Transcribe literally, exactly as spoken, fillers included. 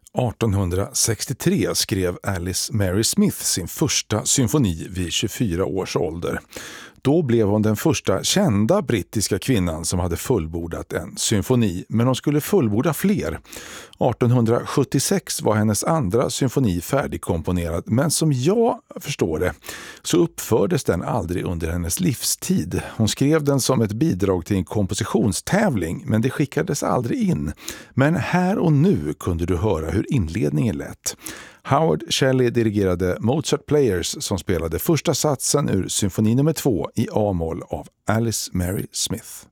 artonhundrasextiotre skrev Alice Mary Smith sin första symfoni vid tjugofyra års ålder. Då blev hon den första kända brittiska kvinnan som hade fullbordat en symfoni, men hon skulle fullborda fler. artonhundrasjuttiosex var hennes andra symfoni färdigkomponerad, men som jag förstår det så uppfördes den aldrig under hennes livstid. Hon skrev den som ett bidrag till en kompositionstävling, men det skickades aldrig in. Men här och nu kunde du höra hur inledningen lät. Howard Shelley dirigerade Mozart Players som spelade första satsen ur symfoni nummer två i A-moll av Alice Mary Smith.